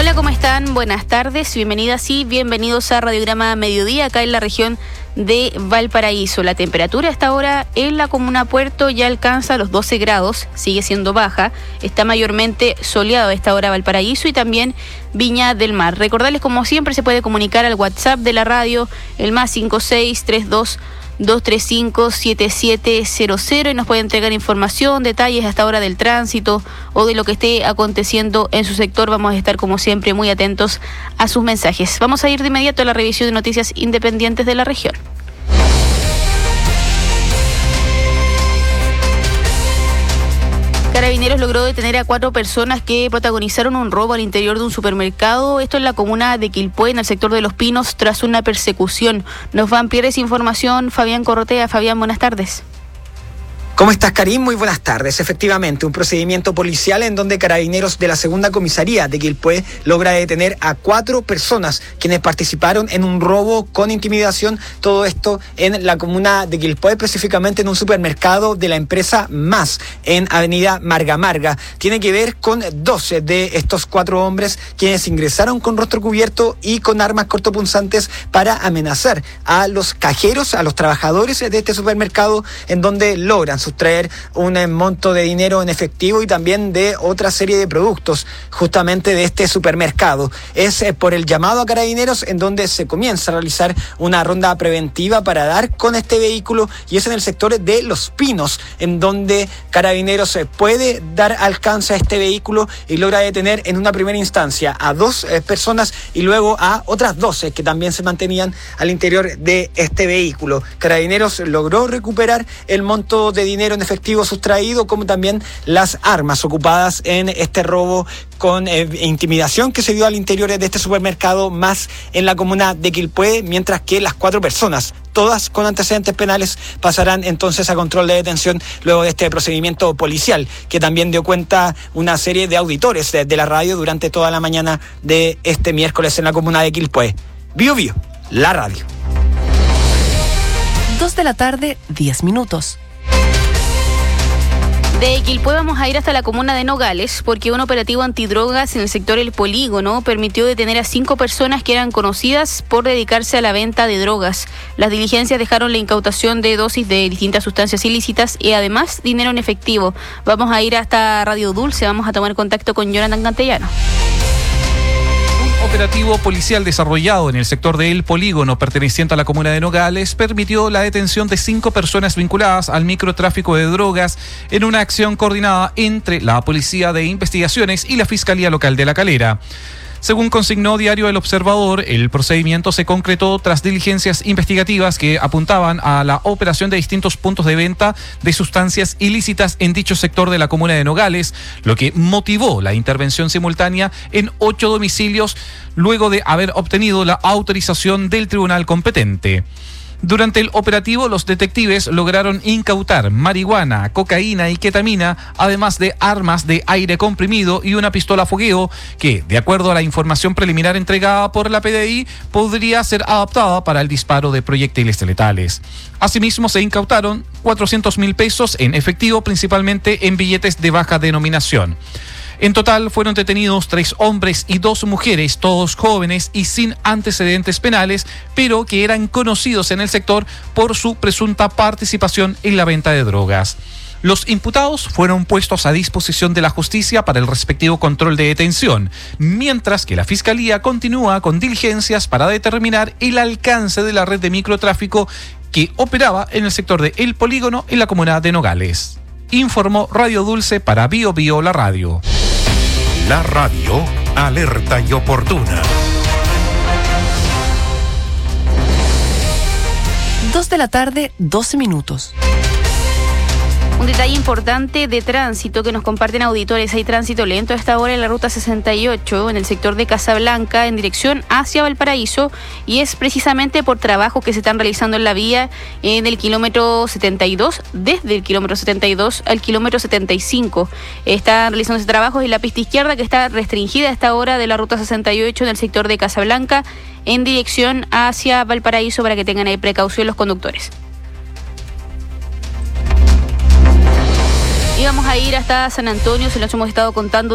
Hola, ¿cómo están? Buenas tardes, bienvenidas y bienvenidos a Radiograma Mediodía, acá en la región de Valparaíso. La temperatura a esta hora en la comuna Puerto ya alcanza los 12 grados, sigue siendo baja, está mayormente soleado a esta hora Valparaíso y también Viña del Mar. Recordarles, como siempre, se puede comunicar al WhatsApp de la radio, el más 56322357700, y nos puede entregar información, detalles hasta ahora del tránsito o de lo que esté aconteciendo en su sector. Vamos a estar, como siempre, muy atentos a sus mensajes. Vamos a ir de inmediato a la revisión de noticias independientes de la región. Carabineros logró detener a 4 personas que protagonizaron un robo al interior de un supermercado. Esto en la comuna de Quilpué, en el sector de Los Pinos, tras una persecución. Nos va a ampliar esa información Fabián Corrotea. Fabián, buenas tardes. ¿Cómo estás, Karim? Muy buenas tardes. Efectivamente, un procedimiento policial en donde Carabineros de la segunda comisaría de Quilpué logra detener a 4 personas quienes participaron en un robo con intimidación. Todo esto en la comuna de Quilpué, específicamente en un supermercado de la empresa Más, en Avenida Marga Marga. Tiene que ver con 12 de estos 4 hombres quienes ingresaron con rostro cubierto y con armas cortopunzantes para amenazar a los cajeros, a los trabajadores de este supermercado, en donde logran sustraer un monto de dinero en efectivo y también de otra serie de productos justamente de este supermercado. Es por el llamado a Carabineros en donde se comienza a realizar una ronda preventiva para dar con este vehículo, y es en el sector de Los Pinos en donde Carabineros puede dar alcance a este vehículo y logra detener en una primera instancia a 2 personas y luego a otras 12 que también se mantenían al interior de este vehículo. Carabineros logró recuperar el monto de dinero en efectivo sustraído, como también las armas ocupadas en este robo con intimidación que se dio al interior de este supermercado Más en la comuna de Quilpué, mientras que las 4 personas, todas con antecedentes penales, pasarán entonces a control de detención luego de este procedimiento policial, que también dio cuenta una serie de auditores de la radio durante toda la mañana de este miércoles en la comuna de Quilpué. Bio Bio, la radio. 2 de la tarde, 10 minutos. De Quilpué vamos a ir hasta la comuna de Nogales, porque un operativo antidrogas en el sector El Polígono permitió detener a 5 personas que eran conocidas por dedicarse a la venta de drogas. Las diligencias dejaron la incautación de dosis de distintas sustancias ilícitas y además dinero en efectivo. Vamos a ir hasta Radio Dulce, vamos a tomar contacto con Jonathan Cantellano. Operativo policial desarrollado en el sector de El Polígono, perteneciente a la comuna de Nogales, permitió la detención de 5 personas vinculadas al microtráfico de drogas en una acción coordinada entre la Policía de Investigaciones y la Fiscalía Local de La Calera. Según consignó Diario El Observador, el procedimiento se concretó tras diligencias investigativas que apuntaban a la operación de distintos puntos de venta de sustancias ilícitas en dicho sector de la comuna de Nogales, lo que motivó la intervención simultánea en 8 domicilios luego de haber obtenido la autorización del tribunal competente. Durante el operativo, los detectives lograron incautar marihuana, cocaína y ketamina, además de armas de aire comprimido y una pistola fogueo que, de acuerdo a la información preliminar entregada por la PDI, podría ser adaptada para el disparo de proyectiles letales. Asimismo, se incautaron 400.000 pesos en efectivo, principalmente en billetes de baja denominación. En total fueron detenidos 3 hombres y 2 mujeres, todos jóvenes y sin antecedentes penales, pero que eran conocidos en el sector por su presunta participación en la venta de drogas. Los imputados fueron puestos a disposición de la justicia para el respectivo control de detención, mientras que la Fiscalía continúa con diligencias para determinar el alcance de la red de microtráfico que operaba en el sector de El Polígono en la comuna de Nogales. Informó Radio Dulce para Bio Bio, la radio. La radio, alerta y oportuna. 2 de la tarde, 12 minutos. Un detalle importante de tránsito que nos comparten auditores. Hay tránsito lento a esta hora en la ruta 68, en el sector de Casablanca, en dirección hacia Valparaíso, y es precisamente por trabajos que se están realizando en la vía en el kilómetro 72, desde el kilómetro 72 al kilómetro 75. Están realizando trabajos en la pista izquierda, que está restringida a esta hora de la ruta 68 en el sector de Casablanca, en dirección hacia Valparaíso, para que tengan ahí precaución los conductores. Y vamos a ir hasta San Antonio, se los hemos estado contando